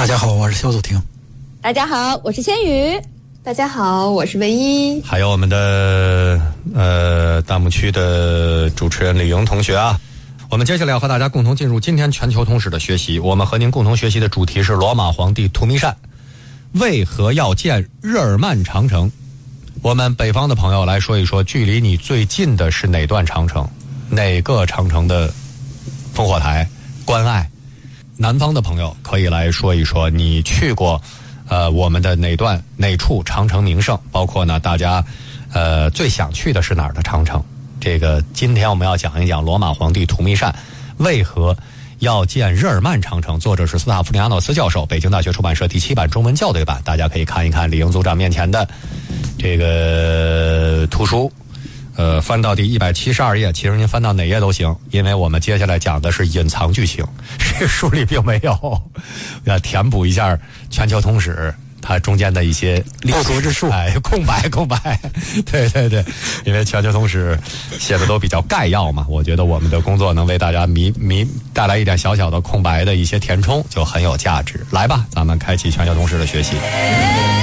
家好，我是肖祖婷。 大家好，我是千羽。 大家好，我是唯一。 还有我们的弹幕区的主持人李莹同学啊。我们接下来要和大家共同进入今天全球通史的学习。我们和您共同学习的主题是罗马皇帝图弥善为何要建日耳曼长城。我们北方的朋友来说一说，距离你最近的是哪段长城，哪个长城的烽火台关隘。南方的朋友可以来说一说，你去过我们的哪处长城名胜，包括呢大家最想去的是哪儿的长城。这个今天我们要讲一讲罗马皇帝图弥善为何要建日耳曼长城。作者是斯塔夫尼亚诺斯教授，北京大学出版社第7版中文校对版。大家可以看一看李莹组长面前的这个图书，翻到第172页，其实您翻到哪页都行，因为我们接下来讲的是隐藏剧情，这书里并没有，要填补一下全球通史它中间的一些不足之处， 空白，对，因为全球通史写的都比较概要嘛，我觉得我们的工作能为大家带来一点小小的空白的一些填充，就很有价值。来吧，咱们开启全球通史的学习。